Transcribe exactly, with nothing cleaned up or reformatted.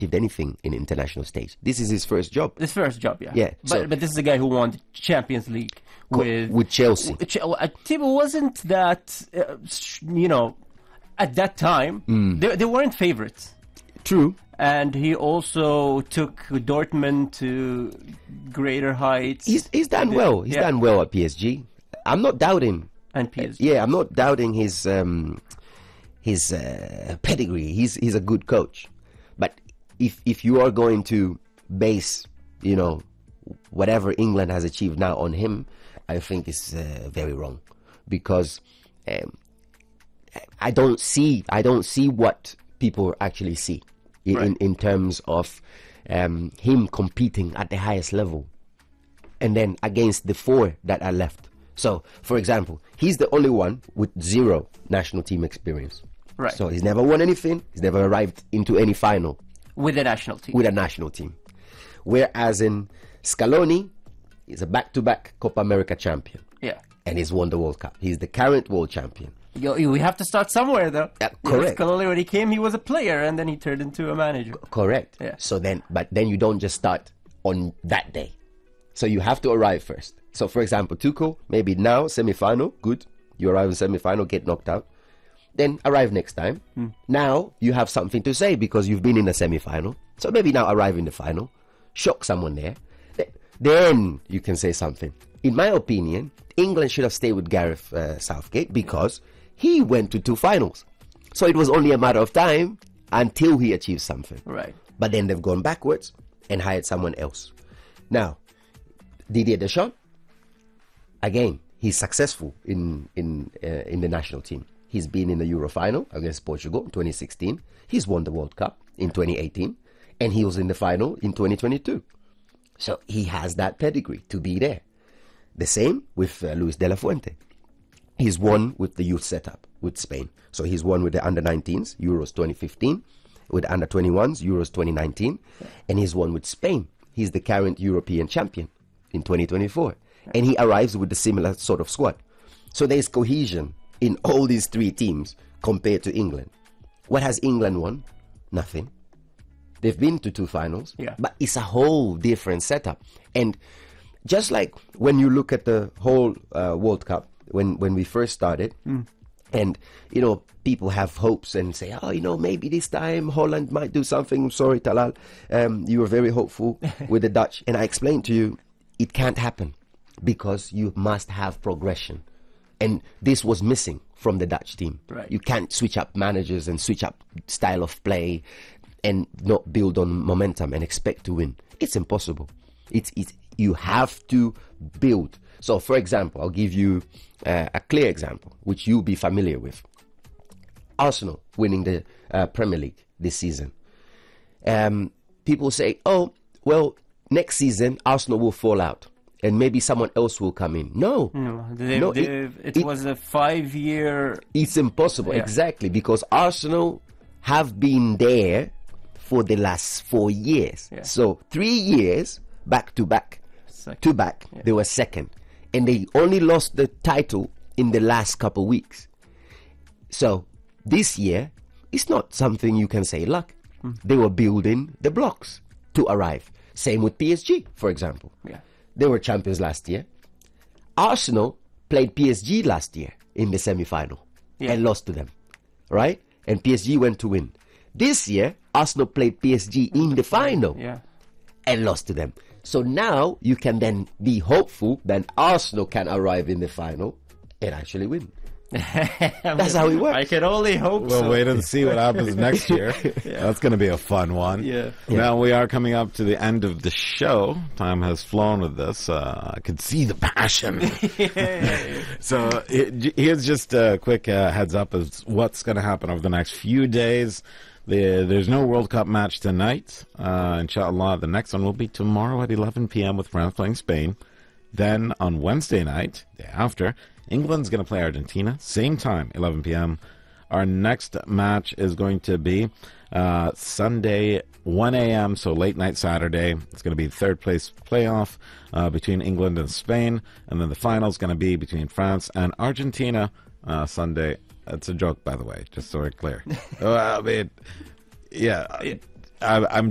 achieved anything in international stage. This is his first job. His first job, yeah. Yeah. But so- but this is a guy who won the Champions League with with Chelsea. Ch- uh, Thibaut wasn't that, uh, sh- you know, at that time, Mm. they, they weren't favorites. True. And he also took Dortmund to greater heights. He's he's done well. He's Yeah. done well at P S G. I'm not doubting. And P S G. Yeah, I'm not doubting his um, his uh, pedigree. He's he's a good coach. But if if you are going to base, you know, whatever England has achieved now on him, I think it's uh, very wrong, because um, I don't see I don't see what people actually see in Right. in, in terms of um, him competing at the highest level, and then against the four that are left. So, for example, he's the only one with zero national team experience. Right. So he's never won anything. He's never arrived into any final With the national team. with a national team. Whereas in Scaloni, he's a back-to-back Copa America champion, yeah. and he's won the World Cup. He's the current world champion. You, you, we have to start somewhere, though. Yeah, You know, correct. Scaloni, when he came, he was a player, and then he turned into a manager. Correct. Yeah. So then, but then you don't just start on that day. So you have to arrive first. So, for example, Tuchel, maybe now semi-final, good. You arrive in semi-final, get knocked out. Then arrive next time. Now you have something to say because you've been in the semi-final. So maybe now arrive in the final, shock someone there. Th- Then you can say something. In my opinion, England should have stayed with Gareth uh, Southgate because he went to two finals. So it was only a matter of time until he achieved something. Right. But then they've gone backwards and hired someone else. Now, Didier Deschamps, again, he's successful in in uh, in the national team. He's been in the Euro final against Portugal in twenty sixteen. He's won the World Cup in twenty eighteen, and he was in the final in twenty twenty-two. So he has that pedigree to be there. The same with uh, Luis de la Fuente. He's won with the youth setup with Spain. So he's won with the under nineteens, Euros twenty fifteen, with the under twenty-ones, Euros twenty nineteen, and he's won with Spain. He's the current European champion in twenty twenty-four. And he arrives with a similar sort of squad. So there's cohesion in all these three teams compared to England. What has England won? Nothing. They've been to two finals, Yeah. but it's a whole different setup. And just like when you look at the whole uh, World Cup, when, when we first started, and, you know, people have hopes and say, oh, you know, maybe this time Holland might do something. Sorry, Talal, um, you were very hopeful with the Dutch. And I explained to you, it can't happen because you must have progression. And this was missing from the Dutch team. Right. You can't switch up managers and switch up style of play and not build on momentum and expect to win. It's impossible. It's, it's you have to build. So, for example, I'll give you uh, a clear example, which you'll be familiar with. Arsenal winning the uh, Premier League this season. Um, people say, oh, well, next season, Arsenal will fall out. And maybe someone else will come in. No. No, they, No, they, it- it, it- was a five-year... It's impossible, Yeah. exactly, because Arsenal have been there for the last four years. Yeah. So three years back to back, Second. to back, Yeah. they were second, and they only lost the title in the last couple weeks. So this year, it's not something you can say luck. Hmm. They were building the blocks to arrive. Same with P S G, for example. Yeah. They were champions last year. Arsenal played P S G last year in the semi-final Yeah. and lost to them, right? And P S G went to win. This year, Arsenal played P S G in the final Yeah. and lost to them. So now you can then be hopeful that Arsenal can arrive in the final and actually win. That's how it works. I can only hope We'll so. wait and see what happens next year. That's going to be a fun one. Yeah. Now, we are coming up to the end of the show. Time has flown with this. Uh, I could see the passion. So it, here's just a quick uh, heads up of what's going to happen over the next few days. The, there's no World Cup match tonight. Uh, inshallah, the next one will be tomorrow at eleven p.m. with France playing Spain. Then on Wednesday night, day after, England's going to play Argentina. Same time, eleven p.m. Our next match is going to be uh, Sunday, one a.m., so late night Saturday. It's going to be the third place playoff uh, between England and Spain. And then the final is going to be between France and Argentina uh, Sunday. It's a joke, by the way, just so we're clear. Well, I mean, yeah, I, I'm